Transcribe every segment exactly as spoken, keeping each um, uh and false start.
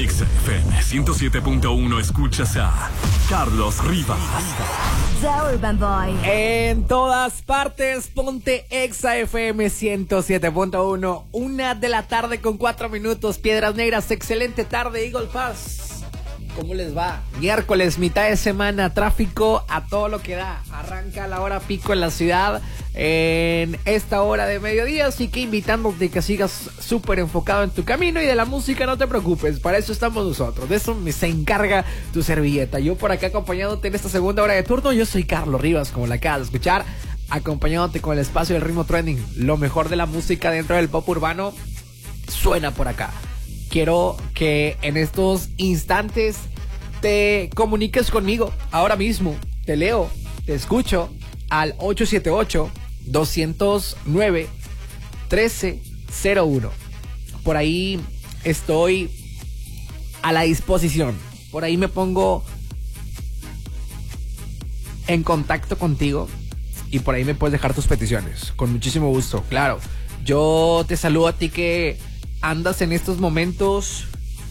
Exa F M ciento siete punto uno escuchas a Carlos Rivas. The Urban Boy. En todas partes, ponte Exa F M ciento siete punto uno. Una de la tarde con cuatro minutos. Piedras Negras, excelente tarde, Eagle Pass. ¿Cómo les va? Miércoles, mitad de semana, tráfico a todo lo que da. Arranca la hora pico en la ciudad en esta hora de mediodía, así que invitándote que sigas súper enfocado en tu camino y de la música no te preocupes, para eso estamos nosotros, de eso se encarga tu servilleta. Yo por acá acompañándote en esta segunda hora de turno, yo soy Carlos Rivas, como la acabas de escuchar, acompañándote con el espacio del ritmo trending. Lo mejor de la música dentro del pop urbano suena por acá. Quiero que en estos instantes te comuniques conmigo ahora mismo. Te leo, te escucho al ocho siete ocho, dos cero nueve, uno tres cero uno. Por ahí estoy a la disposición. Por ahí me pongo en contacto contigo y por ahí me puedes dejar tus peticiones. Con muchísimo gusto, claro. Yo te saludo a ti que andas en estos momentos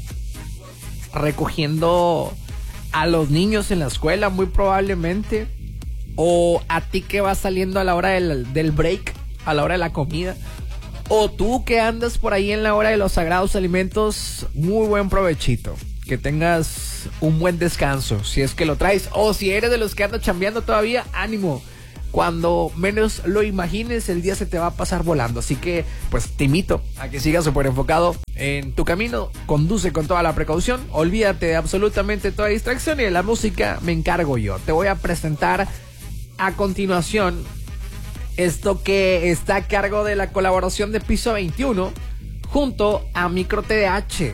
recogiendo a los niños en la escuela, muy probablemente, o a ti que vas saliendo a la hora del, del break, a la hora de la comida, o tú que andas por ahí en la hora de los sagrados alimentos. Muy buen provechito, que tengas un buen descanso, si es que lo traes, o si eres de los que anda chambeando todavía, ánimo. Cuando menos lo imagines, el día se te va a pasar volando. Así que, pues, te invito a que sigas súper enfocado en tu camino. Conduce con toda la precaución. Olvídate de absolutamente toda distracción y de la música me encargo yo. Te voy a presentar a continuación esto que está a cargo de la colaboración de Piso veintiuno junto a Micro T D H,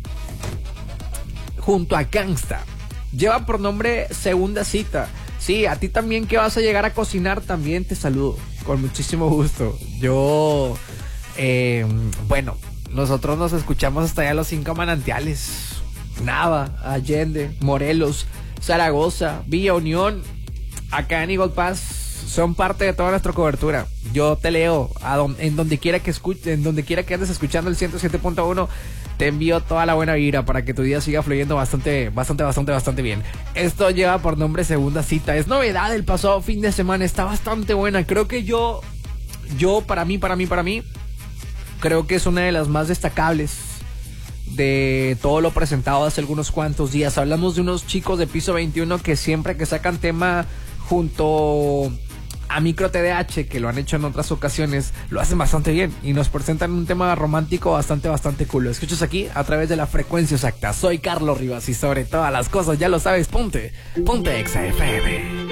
junto a Gangsta. Lleva por nombre Segunda Cita. Sí, a ti también que vas a llegar a cocinar, también te saludo con muchísimo gusto. Yo, eh, bueno, nosotros nos escuchamos hasta allá los cinco manantiales: Nava, Allende, Morelos, Zaragoza, Villa Unión. Acá en Eagle Pass son parte de toda nuestra cobertura. Yo te leo a don, en donde quiera que escuche, en donde quiera que andes escuchando el ciento siete punto uno. Te envío toda la buena vibra para que tu día siga fluyendo bastante, bastante, bastante, bastante bien. Esto lleva por nombre Segunda Cita. Es novedad del pasado fin de semana. Está bastante buena. Creo que yo, yo para mí, para mí, para mí, creo que es una de las más destacables de todo lo presentado hace algunos cuantos días. Hablamos de unos chicos de Piso veintiuno que siempre que sacan tema junto a Micro T D H, que lo han hecho en otras ocasiones, lo hacen bastante bien y nos presentan un tema romántico bastante, bastante cool. Lo escuchas aquí a través de la frecuencia exacta. Soy Carlos Rivas y sobre todas las cosas, ya lo sabes, ponte, ponte Exa F M.